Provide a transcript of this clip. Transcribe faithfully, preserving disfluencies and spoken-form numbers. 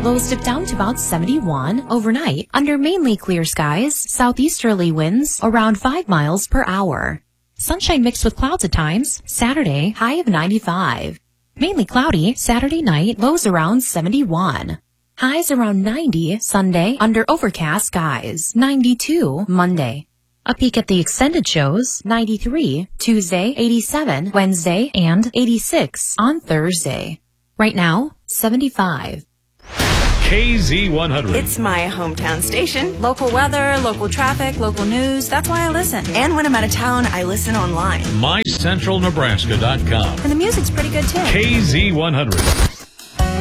lows dip down to about seventy-one. Overnight, under mainly clear skies, southeasterly winds around five miles per hour. Sunshine mixed with clouds at times. Saturday, high of ninety-five. Mainly cloudy. Saturday night, lows around seventy-one. Highs around ninety. Sunday, under overcast skies. ninety-two. Monday. A peek at the extended shows. ninety-three. Tuesday, eighty-seven. Wednesday, and eighty-six on Thursday. Right now, seventy-five. K Z one hundred. It's my hometown station. Local weather, local traffic, local news. That's why I listen. And when I'm out of town, I listen online. my central nebraska dot com. And the music's pretty good too. K Z one hundred.